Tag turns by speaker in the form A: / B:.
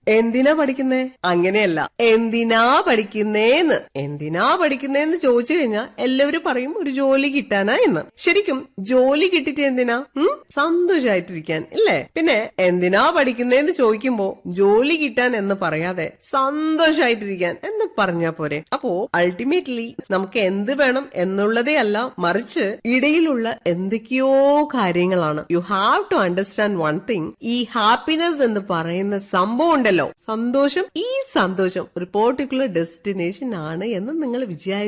A: എന്തിനാ പഠിക്കുന്നേ? അങ്ങനെയല്ല, എന്തിനാ പഠിക്കുന്നേന്ന്. എന്തിനാ പഠിക്കുന്നേന്ന് ചോദിച്ചു കഴിഞ്ഞാൽ എല്ലാവരും പറയും ഒരു ജോലി കിട്ടാനാ എന്ന്. ശരിക്കും ജോലി കിട്ടിട്ട് എന്തിനാ? സന്തോഷായിട്ടിരിക്കാൻ, ഇല്ലേ? പിന്നെ എന്തിനാ പഠിക്കുന്നേന്ന് ചോദിക്കുമ്പോ ജോലി കിട്ടാൻ എന്ന് പറയാതെ സന്തോഷായിട്ടിരിക്കാൻ എന്ന് പറഞ്ഞാ പോരെ? അപ്പോ അൾട്ടിമേറ്റ്ലി നമുക്ക് എന്ത് വേണം എന്നുള്ളതേ അല്ല, മറിച്ച് ഇടയിലുള്ള എന്തൊക്കെയോ കാര്യങ്ങളാണ്. You have to understand one thing. ഈ ഹാപ്പിനെസ് എന്ന് പറയുന്ന സംഭവം ഉണ്ടല്ലോ, സന്തോഷം, ഈ സന്തോഷം ഒരു പെർട്ടിക്കുലർ ഡെസ്റ്റിനേഷൻ ആണ് എന്ന് നിങ്ങൾ വിചാരിച്ചു